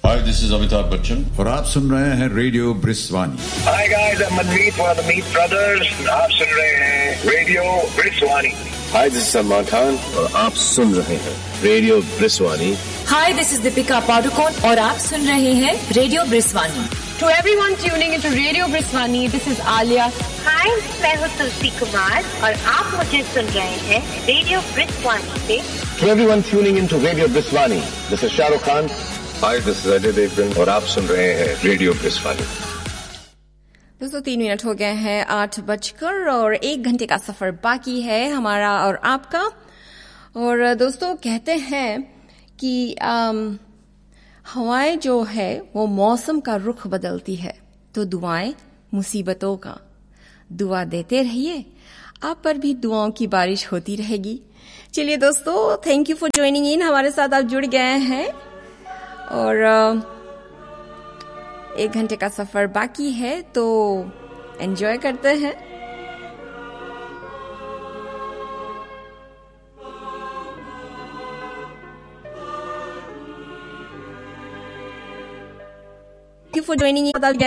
Hi, this is Amitabh Bachchan. और आप सुन रहे हैं radio ब्रिस्वानी. Hi guys, I'm Manmeet for the Meet Brothers. आप सुन रहे हैं radio ब्रिस्वानी. Hi, this is Salman Khan और आप सुन रहे हैं radio ब्रिस्वानी. Hi, this is Deepika Padukone और आप सुन रहे हैं radio ब्रिस्वानी. To everyone tuning into Radio Briswani, this is Alia. Hi, मैं हूँ तुलसी कुमार और आप मुझे सुन रहे हैं रेडियो ब्रिस्वानी से. To everyone tuning into Radio Briswani, this is Shah Rukh Khan. Hi, this is Ajay Devgan और आप सुन रहे हैं रेडियो ब्रिस्वानी. दोस्तों 3 मिनट हो गए हैं 8 और 1 घंटे का सफर बाकी है हमारा और आपका. और दोस्तों कहते हैं कि हवाएं जो है वो मौसम का रुख बदलती है, तो दुआएं मुसीबतों का. दुआ देते रहिए, आप पर भी दुआओं की बारिश होती रहेगी. चलिए दोस्तों, thank you for joining in. हमारे साथ आप जुड़ गए हैं और 1 घंटे का सफर बाकी है, तो एंजॉय करते हैं. Thank you for joining in.